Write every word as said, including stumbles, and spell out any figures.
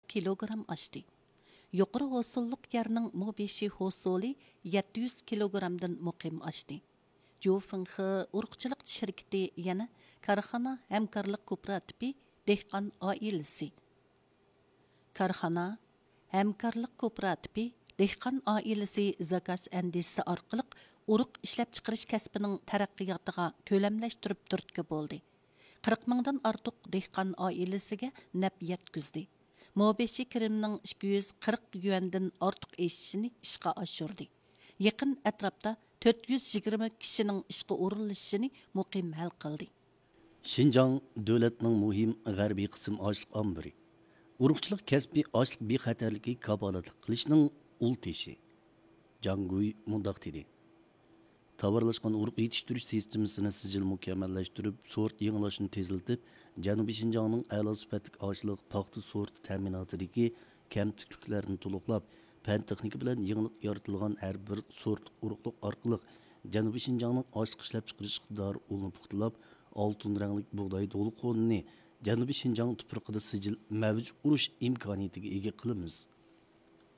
kilogram oshdi. Yuqori hosulluq yerning mubeshi hosuli yetti yuz kilogramdan muqim oshdi. Jufingxi urug'chilik shirkati yana korxona hamkorlik kooperativi dehqon oilasi. Korxona hamkorlik kooperativi dehqon oilasi zakaz andisi orqali urug' ishlab chiqarish kasbining taraqqiyotiga ko'lamlashtirib turtki bo'ldi. qirq mingdan ortiq dehqon oilasiga naf yetkizdi. Mobeshi kirimning ikki yuz qirq yuandan ortiq eshishini ishga oshirdi. Yaqin atrofda to'rt yuz yigirma kishining ishga o'rinlashishini muqim hal qildi. Şinjan davlatning muhim g'arbiy qism ochliq ombiri. Urug'chilik kasbi ochliq bexatarligi kafolatlik qilishning ul teshi. Janguy mundaq dedi. Tovarlashgan urug' yetishtirish sistemasini sijil mukammallashtirib, sort yengilashini teziltib, Janubiy Şinjanning a'lo sifatli ochliq paxta sort ta'minotidagi kamtikliklarni to'liqlab, fan texnika bilan yengillik yaratilgan har bir sort urug'liq orqali Janubiy Şinjanning ochliq ishlab chiqarish iqtidori ulni puxtalab, oltin ranglik bug'doy to'liq o'rnini Janubiy Şinjan tuprog'ida sijil mavj urish imkoniyatiga ega qilamiz.